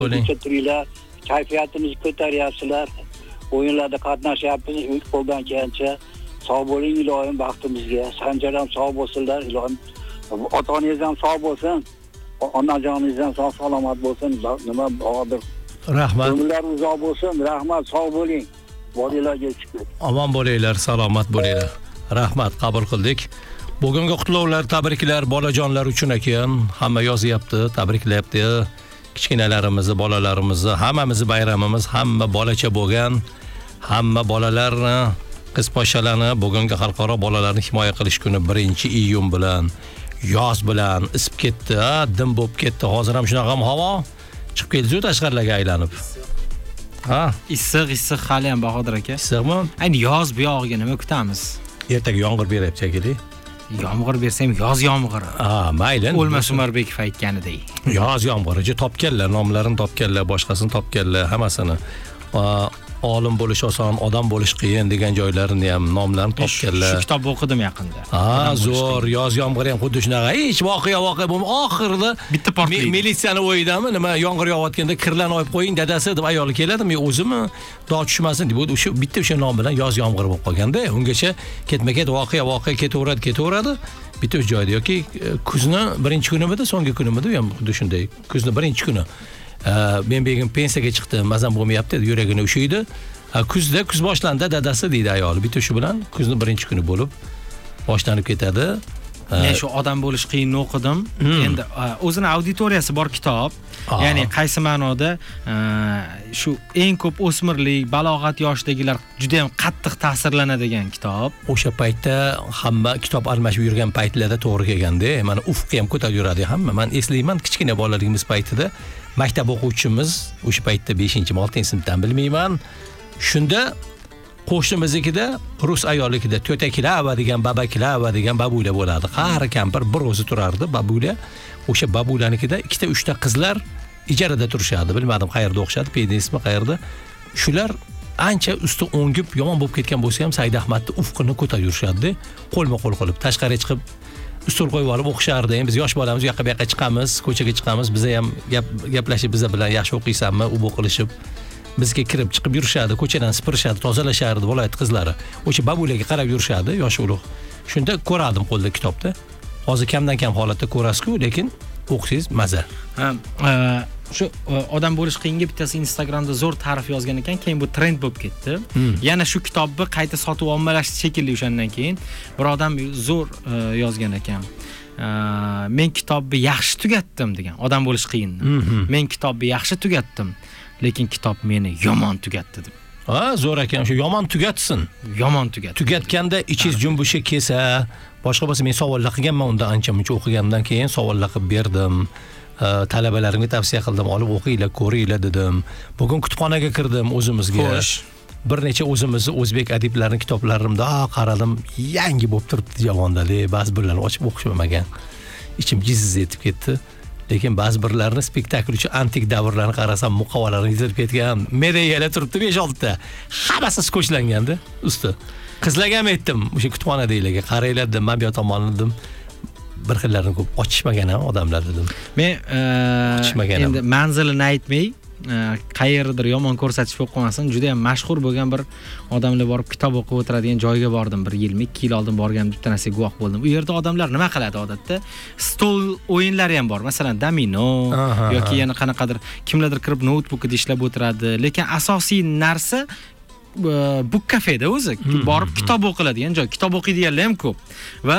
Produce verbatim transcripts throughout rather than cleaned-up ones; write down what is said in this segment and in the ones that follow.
turinglar, kayfiyatimizni ko'taryapsizlar. O'yinlarda qatnashyapmiz, qo'ldan kelgancha. Sog' bo'ling ilohim baxtimizga. Sanjar ham sog' bo'lsinlar, ilohim. Ota-onangiz ham sog' bo'lsin. Onajoningiz ham sog' salomat bo'lsin. Nima Bahodir. Rahmat. Umrlar uzoq bo'lsin. Rahmat, sog' bo'ling. Bodilarga chiqib. Omon bo'linglar, salomat bo'linglar. Rahmat, qabul qildik. Bugungi qutlovlar, tabriklar bolajonlar uchun ekan. Hamma yozyapti, tabriklayapti. Kichkinalarimizni, bolalarimizni, hammamizni bayramimiz, hamma bolacha bo'lgan, hamma bolalarni, qiz-poshshalarni bugungi xalqaro bolalarni himoya qilish kuni birinchi iyun bilan, yoz bilan isib ketdi, dim bo'lib ketdi. Hozir ham shunaqa havo chiqib keldi tashqarilarga aylanib. Ha, issiq, issiq hali ham Bahodir aka. Issiqmi? Ayni yoz bu yog'iga nima kutamiz? Ertaga yomg'ir beryapti shekilli. Yomg'ir bersam yoz yomg'iri. Ha, mayli. O'lmas Umarbekov aytganidek. Yoz yomg'iri topganlar, nomlarini topganlar, boshqasini topganlar, hammasini. Olim bo'lish oson, odam bo'lish qiyin degan joylarini ham nomlarini topganlar. Shu kitobni o'qidim yaqinda. Ha, zo'r, yoz yomg'iri ham xuddi shunaqa. Hech voqea voqea bo'lmay, oxirida bitta portlaydi. Militsiyani o'yidami, nima yomg'ir yog'ayotganda kirlarni olib qo'ying dadasi deb ayoli keladi, men o'zimmi dod tushmasin deb o'sha bitta o'sha nom bilan yoz yomg'iri bo'lib qolganda, ungacha ketma-ket voqea voqea ketaveradi, ketaveradi. Bitta o'sha joyda yoki kuzni birinchi kunimida, so'nggi kunimida ham xuddi shunday. Kuzni birinchi kuni men begim pensiyaga chiqdim, mazam bo'lmayapti, yuragini ushiydi. Kuzda, kuz boshlandi dadasi deydi ayoli. Bitta shu bilan kuzni birinchi kuni bo'lib boshlanib ketadi. Men shu odam bo'lish qiyinni o'qidim. Endi o'zini auditoriyasi bor kitob. Ya'ni qaysi ma'noda shu eng ko'p o'smirlik, balog'at yoshidagilar juda ham qattiq ta'sirlanadigan kitob. O'sha paytda hamma kitob almashib yurgan paytlarda to'g'ri kelganda, mana ufqi ham ko'tarib yuradi hamma. Men eslayman, kichkina bolaligimiz paytida maktab o'quvchimiz o'sha paytda beshinchi oltinchi sinfdan bilmayman. Shunda qo'shnimiznikida rus ayollikida to'taklava degan, babaklava degan babular bo'ladi. Qari kampir bir o'zi turardi, babular. O'sha babularnikida ikkita uchta qizlar ijarada turishadi. Bilmadim qayerda o'xshadi, pedismi qayerda. Shular ancha usti o'ngib yomon bo'lib ketgan bo'lsa ham Said Ahmadning ufqini ko'tarib yurishadi. Qo'lma-qo'l qilib tashqariga chiqib ustul qo'yib olib o'qishardi. Biz yosh bolamiz, u yoqqa bu yoqqa chiqamiz, ko'chaga chiqamiz, biz ham gaplashib biza bilan yaxshi o'qiysanmi, u o'qilishib bizga kirib chiqib yurishadi, ko'chadan sipirishadi, tozalashardi viloyat qizlari. O'sha babularga qarab yurishadi, yosh ulug'. Shunda ko'radim qo'lda kitobda. Hozir kamdan kam holatda ko'rasiz-ku, lekin o'qisiz maza. Ha, shu odam bo'lish qiyinga bittasi Instagramda zo'r ta'rif yozgan ekan, keyin bu trend bo'lib ketdi. Yana shu kitobni qayta sotib olmalashdi shekilli o'shandan keyin bir odam zo'r yozgan ekan. Men kitobni yaxshi tugatdim degan. Odam bo'lish qiyin. Men kitobni yaxshi tugatdim, lekin kitob meni yomon tugatdi deb. Ha, zo'r ekan, shu yomon tugatsin. Yomon tugatdi. Tugatganda ichingiz jumbushi kelsa, boshqa bo'lsa men savollar qilganman unda ancha-muncha o'qigandan keyin savollar qilib berdim. Talabalarimga tavsiya qildim, olib o'qinglar, ko'ringlar dedim. Bugun kutubxonaga kirdim o'zimizga. Xo'sh. Bir necha o'zimizni o'zbek adiblarining kitoblarimda qaradim, yangi bo'lib turibdi javondalik, ba'zi birlarni ochib o'qishmagan. Ichim jiz etib ketdi. Lekin ba'zi birlarini spektakl uchun antik davrlarni qarasam, muqovalarini yozib ketgan, medayalar turibdi besh olti ta. Hammasi sko'chlanganda usti. Qizlarga ham aytdim, o'sha kutubxonadagilarga qaranglar dedim, men bu tomondan dedim. Bir xillarni ko'p ochishmagan ham odamlar dedim. Men endi manzilini aytmay, qayerdir yomon ko'rsatish bo'lib qolmasin, juda ham mashhur bo'lgan bir odamlar borib kitob o'qib o'tiradigan joyga bordim bir yil, ikki yil oldin borgan, bitta narsaga guvoh bo'ldim. U yerda odamlar nima qiladi odatda? Stol o'yinlari ham bor. Masalan, domino yoki yana qanaqadir kimlardir kirib notebookida ishlab o'tiradi, lekin asosiy narsa bu kafeda o'zi, borib kitob o'qiladigan joy. Kitob o'qiydiganlar ham ko'p. Va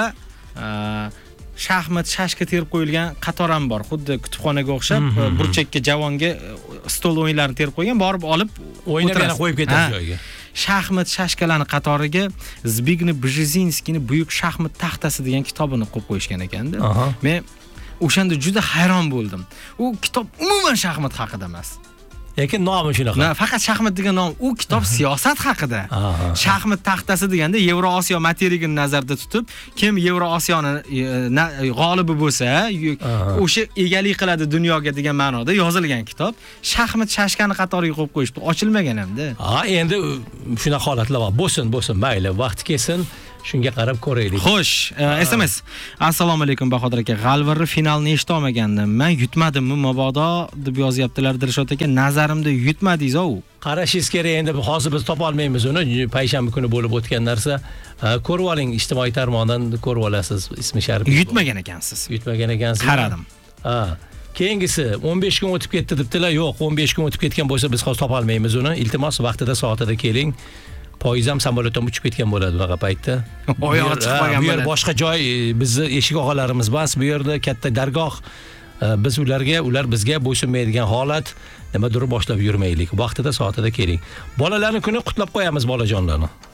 shaxmat, shashka terib qo'yilgan qator ham bor. Xuddi kutubxonaga o'xshab, burchakka javonga stol o'yinlarini terib qo'ygan, borib olib o'ynab yana qo'yib ketadi joyiga. Shaxmat, shashkalarning qatoriga Zbigniew Brzezinskiyning Buyuk shaxmat taxtasi degan kitobini qo'yib qo'yishgan ekanda. Men o'shanda juda hayron bo'ldim. U kitob umuman shaxmat haqida emas. Lekin nomi shunaqa. Na, faqat shaxmat degan nom, u kitob siyosat haqida. Shaxmat taxtasi deganda Yevrosiyo materikini nazarda tutib, kim Yevrosiyoni g'olibi bo'lsa, o'sha egalik qiladi dunyoga degan ma'noda yozilgan kitob. Shaxmat shashkani qatoriga qo'yib qo'yishdi, ochilmagan hamda. Ha, endi shunaqa holatlar bor. Bo'lsin, bo'lsin, mayli, vaqt kelsin. Shunga qarab ko'raylik. Xo'sh, S M S. Assalomu alaykum Bahodir aka. G'alvirni finalni eshita olmagandim. Men yutmadimmi mabodo deb yozyaptilar Dilshod aka. Nazarimda yutmadingiz-ku. Qarashingiz kerak, endi hozir biz topa olmaymiz uni. Payshanba kuni bo'lib o'tgan narsa. Ko'rib oling, ijtimoiy tarmoqdan ko'rib olasiz. Ismi sharif. Yutmagan ekansiz. Yutmagan ekansiz. Qaradim. Ha. Keyingisi o'n besh kun o'tib ketdi debdilar. Yo'q, o'n besh kun o'tib ketgan bo'lsa biz hozir topa olmaymiz uni. Iltimos vaqtida soatida keling. Poyizam samolyotdan uchib ketgan bo'ladi bunaqa paytda. Oyog'i chiqmagan bu yer boshqa joy, bizni eshik og'alarimiz bas, bu yerda katta dargoh. Biz ularga, ular bizga bo'ysunmaydigan holat, nimadir boshlab yurmaylik. Vaqtida soatida keling. Bolalarning kuni qutlab qo'yamiz bolajonlarni.